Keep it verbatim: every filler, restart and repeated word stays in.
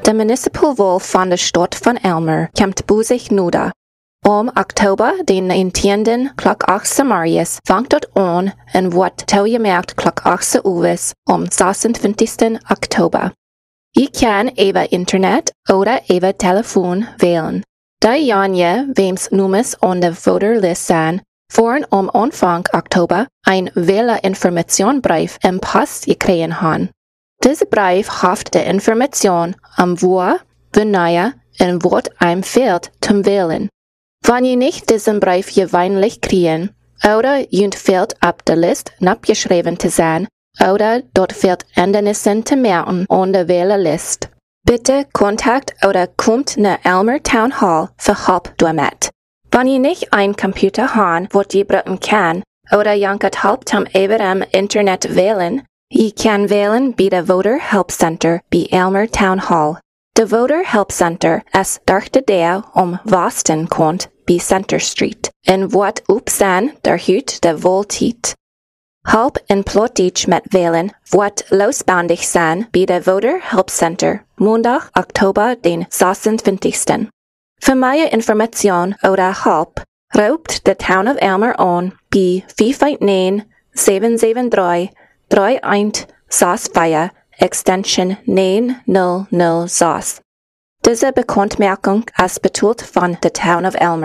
De municipal wol van de stad van Elmer komt boezig noda. Om oktober den negentiende klok acht Marius vangt dat aan en wordt toegemerkt klok acht uur om zesentwintigste oktober. Je kan over internet oder over telefoon wählen. Da janje weems nummers on de voterlist zijn, voor om aanvang oktober een wählerinformationbrief im post gekregen han. Deze brief haft de information am waar, wanneer en wat einem fehlt zum wählen. Wenn je nicht diesen Brief gewöhnlich kriegen, oder jünt fehlt ab der List abgeschrieben zu sein, oder dort fehlt Ändernissen zu merken an der Wählerlist. Bitte kontakt oder kommt na Elmer Town Hall für Help damit. Wenn je nicht ein Computer haben, wat je brauchen kann, oder jankert Help zum über am Internet wählen, je kann wählen bei der Voter Help Center bei Elmer Town Hall. De Voter Help Center is dachte der om Boston kont bij Center Street, en wat op zijn der huut de voltiet. Help en plotich met wählen wat losbandig zijn bij de Voter Help Center, maandag oktober den zesentwintigste. Voor meer information oder help, roept de Town of Elmer aan bij vijf negen zeven zeven drie drie een zes vier Extension negen nul nul zes. Diese Bekanntmerkung ist betont von der Town of Elmer.